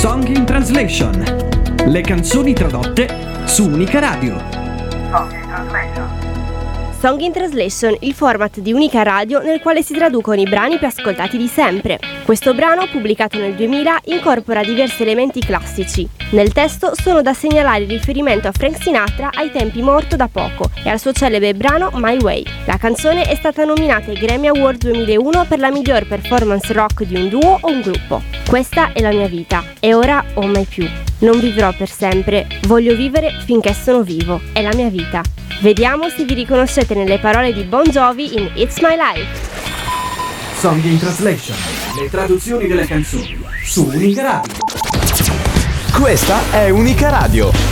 Song in Translation. Le canzoni tradotte su Unica Radio. Song in Translation, il format di Unica Radio nel quale si traducono i brani più ascoltati di sempre. Questo brano, pubblicato nel 2000, incorpora diversi elementi classici. Nel testo sono da segnalare il riferimento a Frank Sinatra ai tempi morto da poco e al suo celebre brano My Way. La canzone è stata nominata ai Grammy Award 2001 per la miglior performance rock di un duo o un gruppo. Questa è la mia vita e ora o mai più. Non vivrò per sempre, voglio vivere finché sono vivo. È la mia vita. Vediamo se vi riconoscete nelle parole di Bon Jovi in It's My Life. Song in Translation. Le traduzioni delle canzoni su Unica Radio. Questa è Unica Radio.